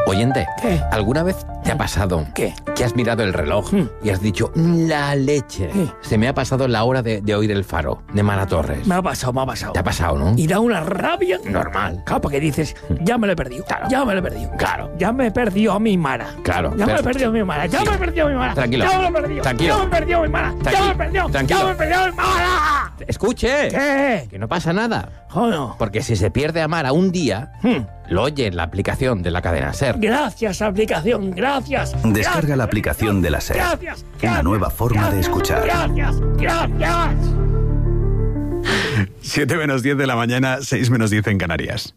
Oyente, ¿Qué? ¿alguna vez te ha pasado ¿Qué? que has mirado el reloj y has dicho, la leche? ¿Qué? Se me ha pasado la hora de oír El Faro, de Mara Torres. Me ha pasado. ¿Te ha pasado, no? Y da una rabia. Normal. Claro, porque dices, ya me lo he perdido. Claro. Ya me lo he perdido. Claro. Ya me he perdido a mi Mara. Claro. Ya me pero- he perdido a mi Mara. Ya Sí. me he perdido a mi Mara. Tranquilo. Ya me lo he perdido. Tranquilo. Ya me he perdido a mi Mara. Ya Tranquilo. me he perdido. Tranquilo. Ya me he perdido a mi Mara. ¡Escuche! ¿Qué? Que no pasa nada. Joder. Porque si se pierde a Mara un día, lo oye en la aplicación de la cadena SER. Gracias, aplicación. Gracias. Descarga la aplicación de la SER. Gracias. Una nueva forma de escuchar. Gracias. 7 menos 10 de la mañana, 6 menos 10 en Canarias.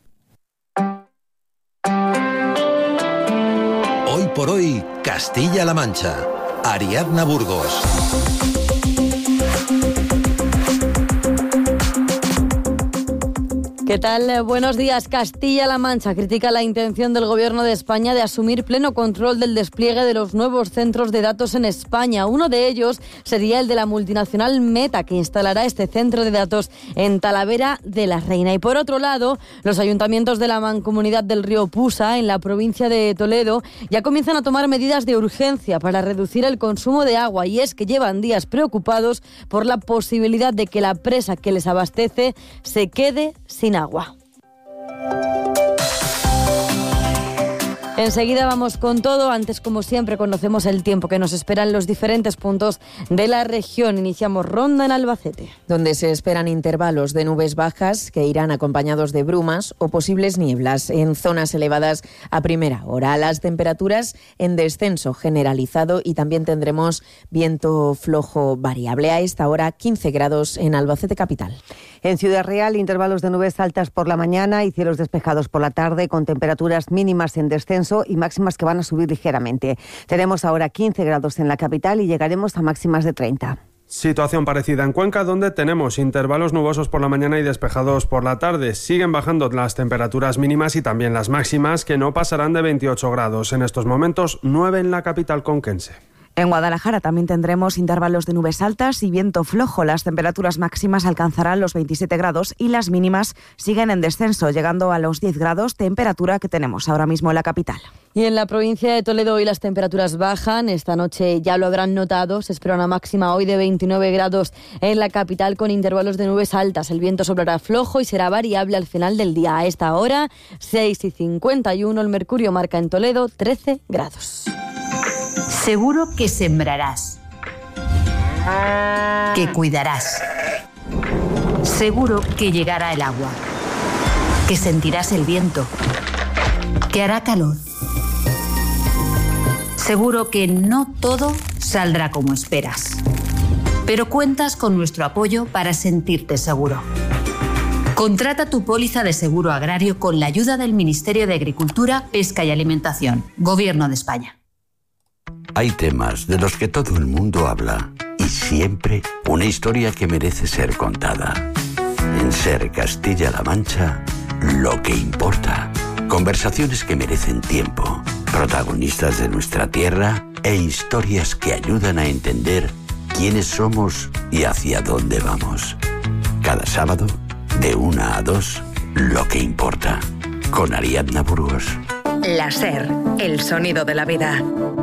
Hoy por hoy, Castilla-La Mancha. Ariadna Burgos. ¿Qué tal? Buenos días. Castilla-La Mancha critica la intención del Gobierno de España de asumir pleno control del despliegue de los nuevos centros de datos en España. Uno de ellos sería el de la multinacional Meta, que instalará este centro de datos en Talavera de la Reina. Y por otro lado, los ayuntamientos de la Mancomunidad del Río Pusa, en la provincia de Toledo, ya comienzan a tomar medidas de urgencia para reducir el consumo de agua. Y es que llevan días preocupados por la posibilidad de que la presa que les abastece se quede sin agua. Enseguida vamos con todo. Antes, como siempre, conocemos el tiempo que nos espera en los diferentes puntos de la región. Iniciamos ronda en Albacete, donde se esperan intervalos de nubes bajas que irán acompañados de brumas o posibles nieblas en zonas elevadas a primera hora. Las temperaturas en descenso generalizado y también tendremos viento flojo variable. A esta hora 15 grados en Albacete capital. En Ciudad Real, intervalos de nubes altas por la mañana y cielos despejados por la tarde, con temperaturas mínimas en descenso y máximas que van a subir ligeramente. Tenemos ahora 15 grados en la capital y llegaremos a máximas de 30. Situación parecida en Cuenca, donde tenemos intervalos nubosos por la mañana y despejados por la tarde. Siguen bajando las temperaturas mínimas y también las máximas, que no pasarán de 28 grados. En estos momentos, 9 en la capital conquense. En Guadalajara también tendremos intervalos de nubes altas y viento flojo. Las temperaturas máximas alcanzarán los 27 grados y las mínimas siguen en descenso, llegando a los 10 grados, temperatura que tenemos ahora mismo en la capital. Y en la provincia de Toledo hoy las temperaturas bajan. Esta noche ya lo habrán notado. Se espera una máxima hoy de 29 grados en la capital con intervalos de nubes altas. El viento soplará flojo y será variable al final del día. A esta hora, 6:51, el mercurio marca en Toledo 13 grados. Seguro que sembrarás, que cuidarás. Seguro que llegará el agua, que sentirás el viento, que hará calor. Seguro que no todo saldrá como esperas, pero cuentas con nuestro apoyo para sentirte seguro. Contrata tu póliza de seguro agrario con la ayuda del Ministerio de Agricultura, Pesca y Alimentación, Gobierno de España. Hay temas de los que todo el mundo habla y siempre una historia que merece ser contada. En SER Castilla-La Mancha, lo que importa. Conversaciones que merecen tiempo, protagonistas de nuestra tierra e historias que ayudan a entender quiénes somos y hacia dónde vamos. Cada sábado, de 1 a 2, lo que importa. Con Ariadna Burgos. La SER, el sonido de la vida.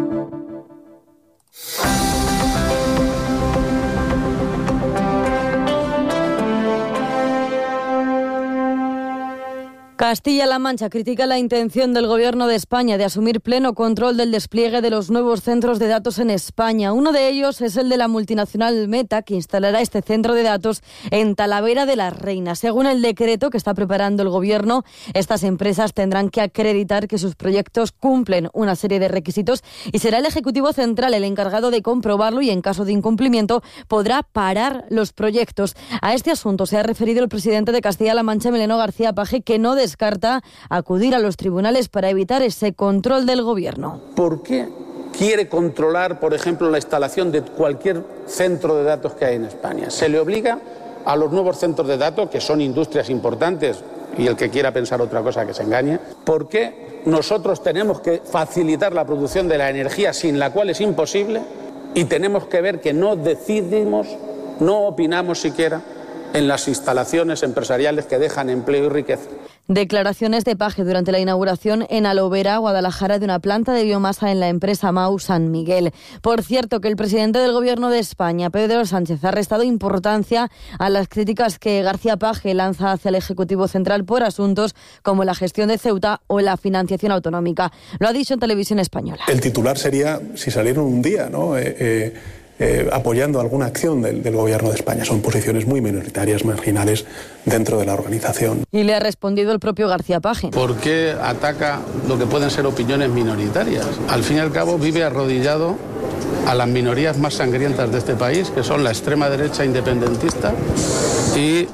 Castilla-La Mancha critica la intención del Gobierno de España de asumir pleno control del despliegue de los nuevos centros de datos en España. Uno de ellos es el de la multinacional Meta, que instalará este centro de datos en Talavera de la Reina. Según el decreto que está preparando el Gobierno, estas empresas tendrán que acreditar que sus proyectos cumplen una serie de requisitos y será el Ejecutivo Central el encargado de comprobarlo y, en caso de incumplimiento, podrá parar los proyectos. A este asunto se ha referido el presidente de Castilla-La Mancha, Emiliano García Paje, que no descarta acudir a los tribunales para evitar ese control del Gobierno. ¿Por qué quiere controlar, por ejemplo, la instalación de cualquier centro de datos que hay en España? Se le obliga a los nuevos centros de datos, que son industrias importantes, y el que quiera pensar otra cosa que se engañe. ¿Por qué nosotros tenemos que facilitar la producción de la energía sin la cual es imposible? Y tenemos que ver que no decidimos, no opinamos siquiera en las instalaciones empresariales que dejan empleo y riqueza. Declaraciones de Paje durante la inauguración en Alovera, Guadalajara, de una planta de biomasa en la empresa Mau San Miguel. Por cierto, que el presidente del Gobierno de España, Pedro Sánchez, ha restado importancia a las críticas que García Paje lanza hacia el Ejecutivo Central por asuntos como la gestión de Ceuta o la financiación autonómica. Lo ha dicho en Televisión Española. El titular sería si salieron un día, ¿no? Apoyando alguna acción del Gobierno de España. Son posiciones muy minoritarias, marginales dentro de la organización. Y le ha respondido el propio García Paje. ¿Por qué ataca lo que pueden ser opiniones minoritarias? Al fin y al cabo vive arrodillado a las minorías más sangrientas de este país, que son la extrema derecha independentista y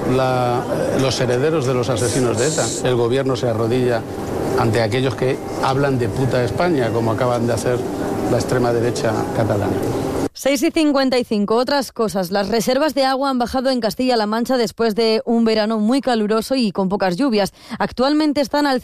los herederos de los asesinos de ETA. El Gobierno se arrodilla ante aquellos que hablan de puta España, como acaban de hacer la extrema derecha catalana. 6:55. Otras cosas. Las reservas de agua han bajado en Castilla-La Mancha después de un verano muy caluroso y con pocas lluvias. Actualmente están al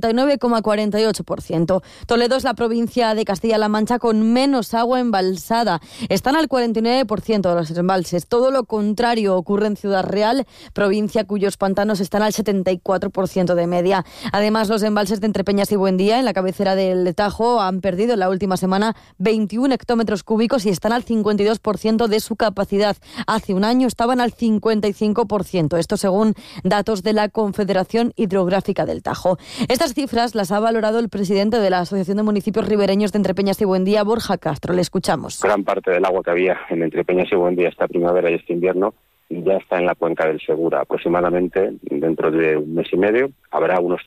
59,48%. Toledo es la provincia de Castilla-La Mancha con menos agua embalsada. Están al 49% de los embalses. Todo lo contrario ocurre en Ciudad Real, provincia cuyos pantanos están al 74% de media. Además, los embalses de Entrepeñas y Buendía, en la cabecera del Tajo, han perdido en la última semana 21 hectómetros cúbicos y están al 52% de su capacidad. Hace un año estaban al 55%. Esto según datos de la Confederación Hidrográfica del Tajo. Estas cifras las ha valorado el presidente de la Asociación de Municipios Ribereños de Entrepeñas y Buendía, Borja Castro. Le escuchamos. Gran parte del agua que había en Entrepeñas y Buendía esta primavera y este invierno ya está en la cuenca del Segura. Aproximadamente dentro de un mes y medio habrá unos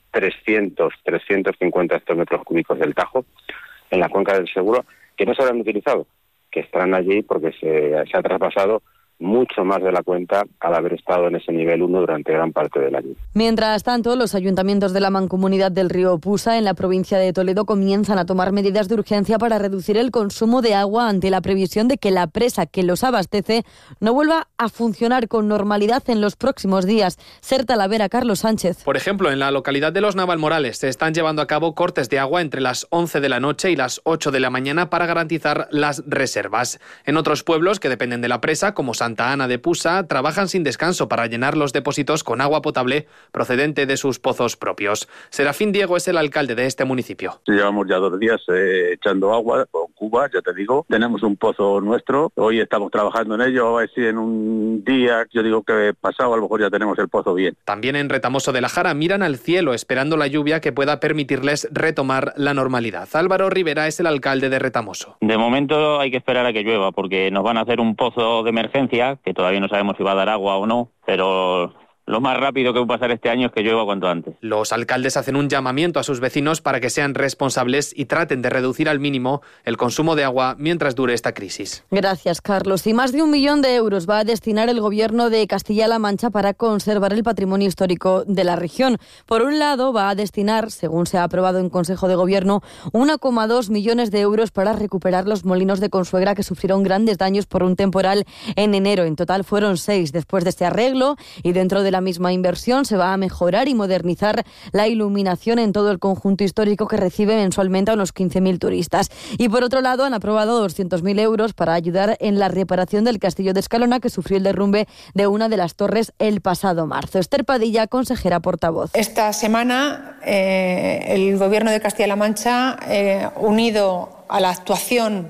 350 hectómetros cúbicos del Tajo en la cuenca del Segura que no se habrán utilizado, que estarán allí porque se ha traspasado mucho más de la cuenta al haber estado en ese nivel 1 durante gran parte del año. Mientras tanto, los ayuntamientos de la Mancomunidad del Río Pusa, en la provincia de Toledo, comienzan a tomar medidas de urgencia para reducir el consumo de agua ante la previsión de que la presa que los abastece no vuelva a funcionar con normalidad en los próximos días. Ser Talavera, Carlos Sánchez. Por ejemplo, en la localidad de Los Navalmorales se están llevando a cabo cortes de agua entre las 11 de la noche y las 8 de la mañana para garantizar las reservas. En otros pueblos que dependen de la presa, como Santa Ana de Pusa, trabajan sin descanso para llenar los depósitos con agua potable procedente de sus pozos propios. Serafín Diego es el alcalde de este municipio. Llevamos ya 2 días echando agua con Cuba, ya te digo. Tenemos un pozo nuestro, hoy estamos trabajando en ello, a ver si en un día, yo digo que pasado, a lo mejor ya tenemos el pozo bien. También en Retamoso de la Jara miran al cielo esperando la lluvia que pueda permitirles retomar la normalidad. Álvaro Rivera es el alcalde de Retamoso. De momento hay que esperar a que llueva porque nos van a hacer un pozo de emergencia que todavía no sabemos si va a dar agua o no, pero lo más rápido que va a pasar este año es que llueva cuanto antes. Los alcaldes hacen un llamamiento a sus vecinos para que sean responsables y traten de reducir al mínimo el consumo de agua mientras dure esta crisis. Gracias, Carlos. Y más de 1 millón de euros va a destinar el Gobierno de Castilla-La Mancha para conservar el patrimonio histórico de la región. Por un lado, va a destinar, según se ha aprobado en Consejo de Gobierno, 1,2 millones de euros para recuperar los molinos de Consuegra que sufrieron grandes daños por un temporal en enero. En total fueron 6 después de este arreglo y dentro de la misma inversión se va a mejorar y modernizar la iluminación en todo el conjunto histórico que recibe mensualmente a unos 15.000 turistas. Y por otro lado han aprobado 200.000 euros para ayudar en la reparación del castillo de Escalona que sufrió el derrumbe de una de las torres el pasado marzo. Esther Padilla, consejera portavoz. Esta semana el Gobierno de Castilla-La Mancha, unido a la actuación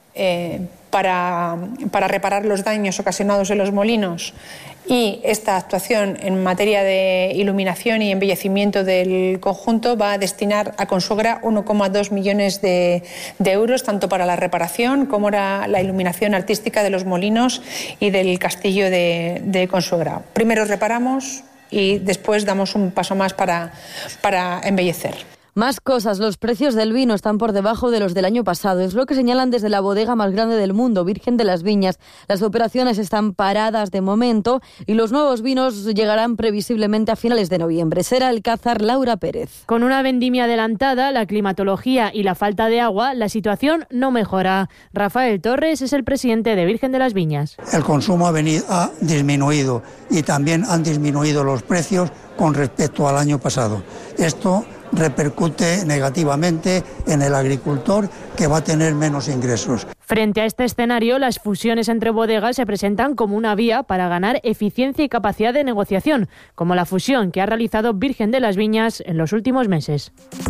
para reparar los daños ocasionados en los molinos y esta actuación en materia de iluminación y embellecimiento del conjunto, va a destinar a Consuegra 1,2 millones de euros, tanto para la reparación como la iluminación artística de los molinos y del castillo de Consuegra. Primero reparamos y después damos un paso más para embellecer. Más cosas, los precios del vino están por debajo de los del año pasado. Es lo que señalan desde la bodega más grande del mundo, Virgen de las Viñas. Las operaciones están paradas de momento y los nuevos vinos llegarán previsiblemente a finales de noviembre. Será Alcázar, Laura Pérez. Con una vendimia adelantada, la climatología y la falta de agua, la situación no mejora. Rafael Torres es el presidente de Virgen de las Viñas. El consumo ha disminuido y también han disminuido los precios con respecto al año pasado. Esto repercute negativamente en el agricultor, que va a tener menos ingresos. Frente a este escenario, las fusiones entre bodegas se presentan como una vía para ganar eficiencia y capacidad de negociación, como la fusión que ha realizado Virgen de las Viñas en los últimos meses.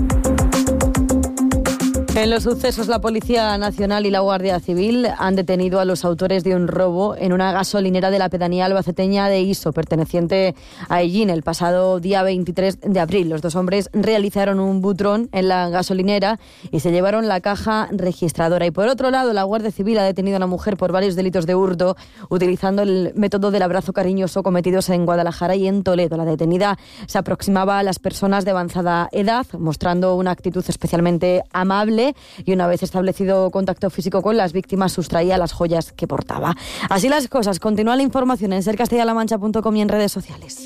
En los sucesos, la Policía Nacional y la Guardia Civil han detenido a los autores de un robo en una gasolinera de la pedanía albaceteña de Iso, perteneciente a Ellín, el pasado día 23 de abril. Los dos hombres realizaron un butrón en la gasolinera y se llevaron la caja registradora. Y por otro lado, la Guardia Civil ha detenido a una mujer por varios delitos de hurto, utilizando el método del abrazo cariñoso cometidos en Guadalajara y en Toledo. La detenida se aproximaba a las personas de avanzada edad, mostrando una actitud especialmente amable, y una vez establecido contacto físico con las víctimas sustraía las joyas que portaba. Así las cosas. Continúa la información en sercastillalamancha.com y en redes sociales.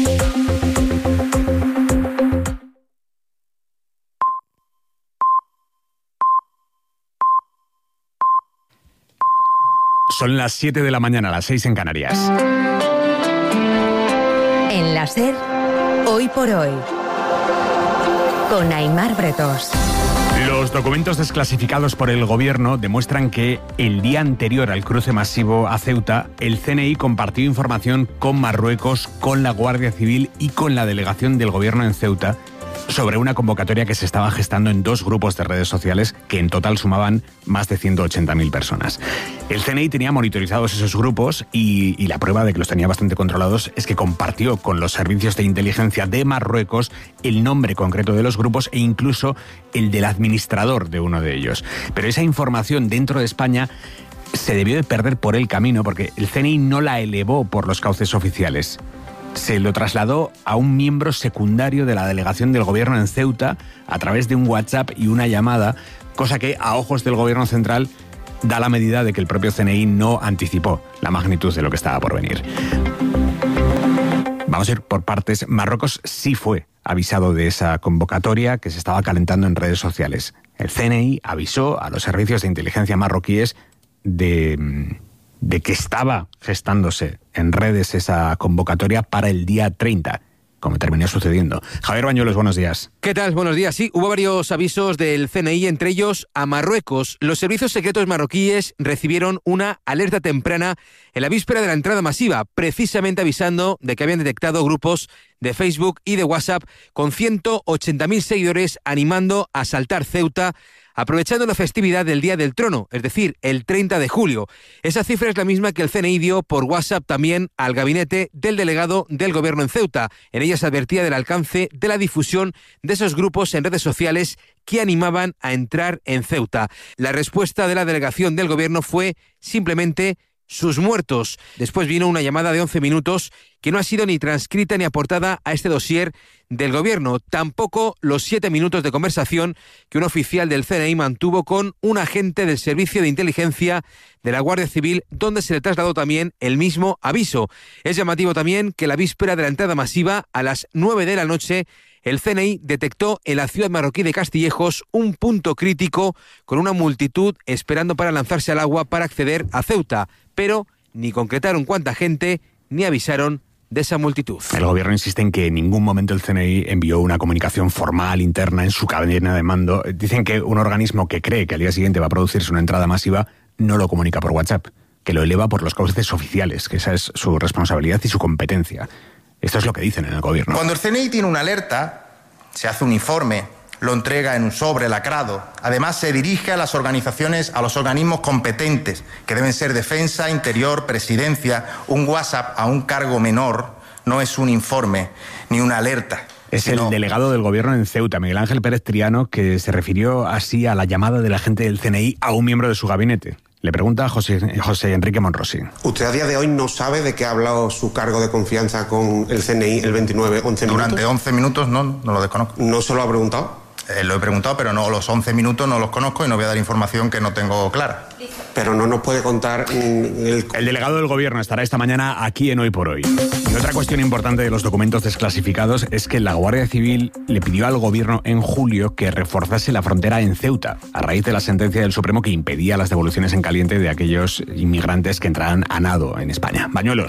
Son las 7 de la mañana, las 6 en Canarias. En la SER, hoy por hoy, con Aimar Bretos. Los documentos desclasificados por el Gobierno demuestran que el día anterior al cruce masivo a Ceuta, el CNI compartió información con Marruecos, con la Guardia Civil y con la delegación del Gobierno en Ceuta sobre una convocatoria que se estaba gestando en 2 grupos de redes sociales que en total sumaban más de 180.000 personas. El CNI tenía monitorizados esos grupos y la prueba de que los tenía bastante controlados es que compartió con los servicios de inteligencia de Marruecos el nombre concreto de los grupos e incluso el del administrador de uno de ellos. Pero esa información dentro de España se debió de perder por el camino porque el CNI no la elevó por los cauces oficiales. Se lo trasladó a un miembro secundario de la delegación del Gobierno en Ceuta a través de un WhatsApp y una llamada, cosa que a ojos del Gobierno central da la medida de que el propio CNI no anticipó la magnitud de lo que estaba por venir. Vamos a ir por partes. Marruecos sí fue avisado de esa convocatoria que se estaba calentando en redes sociales. El CNI avisó a los servicios de inteligencia marroquíes de que estaba gestándose en redes esa convocatoria para el día 30, como terminó sucediendo. Javier Bañuelos, buenos días. ¿Qué tal? Buenos días. Sí, hubo varios avisos del CNI, entre ellos a Marruecos. Los servicios secretos marroquíes recibieron una alerta temprana en la víspera de la entrada masiva, precisamente avisando de que habían detectado grupos de Facebook y de WhatsApp con 180.000 seguidores animando a asaltar Ceuta, aprovechando la festividad del Día del Trono, es decir, el 30 de julio. Esa cifra es la misma que el CNI dio por WhatsApp también al gabinete del delegado del Gobierno en Ceuta. En ella se advertía del alcance de la difusión de esos grupos en redes sociales que animaban a entrar en Ceuta. La respuesta de la delegación del Gobierno fue simplemente sus muertos. Después vino una llamada de 11 minutos que no ha sido ni transcrita ni aportada a este dossier del Gobierno. Tampoco los 7 minutos de conversación que un oficial del CNI mantuvo con un agente del Servicio de Inteligencia de la Guardia Civil, donde se le trasladó también el mismo aviso. Es llamativo también que la víspera de la entrada masiva, a las 9 de la noche, el CNI detectó en la ciudad marroquí de Castillejos un punto crítico con una multitud esperando para lanzarse al agua para acceder a Ceuta, pero ni concretaron cuánta gente ni avisaron de esa multitud. El Gobierno insiste en que en ningún momento el CNI envió una comunicación formal interna en su cadena de mando. Dicen que un organismo que cree que al día siguiente va a producirse una entrada masiva no lo comunica por WhatsApp, que lo eleva por los cauces oficiales, que esa es su responsabilidad y su competencia. Esto es lo que dicen en el Gobierno. Cuando el CNI tiene una alerta, se hace un informe, lo entrega en un sobre lacrado. Además, se dirige a las organizaciones, a los organismos competentes, que deben ser Defensa, Interior, Presidencia. Un WhatsApp a un cargo menor no es un informe ni una alerta. Es el delegado del Gobierno en Ceuta, Miguel Ángel Pérez Triano, que se refirió así a la llamada del agente del CNI a un miembro de su gabinete. Le pregunta a José Enrique Monrosi. ¿Usted a día de hoy no sabe de qué ha hablado su cargo de confianza con el CNI el 29, 11 minutos? Durante 11 minutos no lo desconozco. ¿No se lo ha preguntado? Lo he preguntado, pero no, los 11 minutos no los conozco y no voy a dar información que no tengo clara. Pero no nos puede contar El delegado del Gobierno estará esta mañana aquí en Hoy por Hoy. Y otra cuestión importante de los documentos desclasificados es que la Guardia Civil le pidió al Gobierno en julio que reforzase la frontera en Ceuta, a raíz de la sentencia del Supremo que impedía las devoluciones en caliente de aquellos inmigrantes que entraran a nado en España. Bañuelos.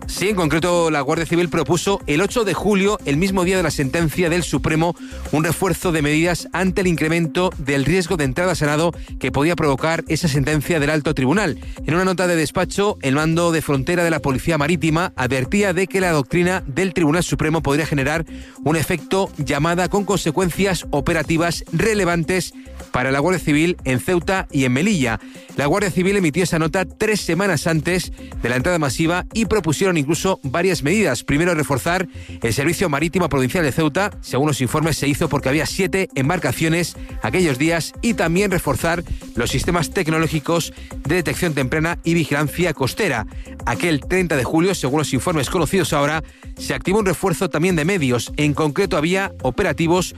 Sí, en concreto la Guardia Civil propuso el 8 de julio, el mismo día de la sentencia del Supremo, un refuerzo de medidas ante el incremento del riesgo de entrada a Senado que podía provocar esa sentencia del Alto Tribunal. En una nota de despacho, el mando de frontera de la Policía Marítima advertía de que la doctrina del Tribunal Supremo podría generar un efecto llamada con consecuencias operativas relevantes para la Guardia Civil en Ceuta y en Melilla. La Guardia Civil emitió esa nota 3 semanas antes de la entrada masiva y propusieron incluso varias medidas. Primero, reforzar el Servicio Marítimo Provincial de Ceuta. Según los informes, se hizo porque había 7 embarcaciones aquellos días, y también reforzar los sistemas tecnológicos de detección temprana y vigilancia costera. Aquel 30 de julio, según los informes conocidos ahora, se activó un refuerzo también de medios. En concreto, había operativos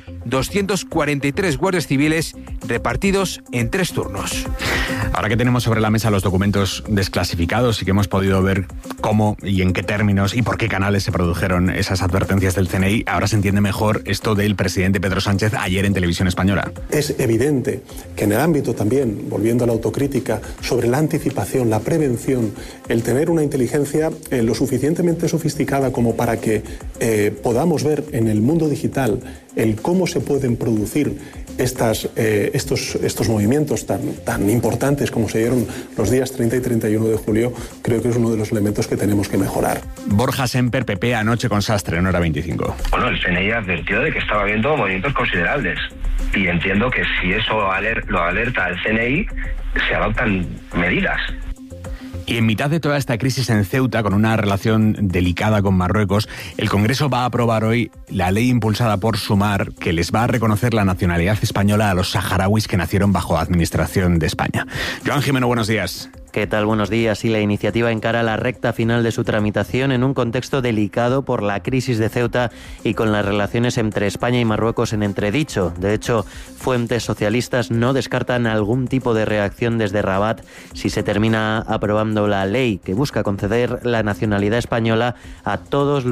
243 guardias civiles repartidos en 3 turnos. Ahora que tenemos sobre la mesa los documentos desclasificados y que hemos podido ver cómo y en qué términos y por qué canales se produjeron esas advertencias del CNI, ahora se entiende mejor esto del presidente Pedro Sánchez ayer en Televisión Española. Es evidente que en el ámbito también, volviendo a la autocrítica, sobre la anticipación, la prevención, el tener una inteligencia lo suficientemente sofisticada como para que podamos ver en el mundo digital el cómo se pueden producir estos movimientos tan importantes como se dieron los días 30 y 31 de julio, creo que es uno de los elementos que tenemos que mejorar. Borja Semper, PP, anoche con Sastre, en Hora 25. Bueno, el CNI advirtió de que estaba habiendo movimientos considerables y entiendo que si eso lo alerta al CNI, se adoptan medidas. Y en mitad de toda esta crisis en Ceuta, con una relación delicada con Marruecos, el Congreso va a aprobar hoy la ley impulsada por Sumar que les va a reconocer la nacionalidad española a los saharauis que nacieron bajo administración de España. Joan Jimeno, buenos días. ¿Qué tal? Buenos días. Y la iniciativa encara la recta final de su tramitación en un contexto delicado por la crisis de Ceuta y con las relaciones entre España y Marruecos en entredicho. De hecho, fuentes socialistas no descartan algún tipo de reacción desde Rabat si se termina aprobando la ley que busca conceder la nacionalidad española a todos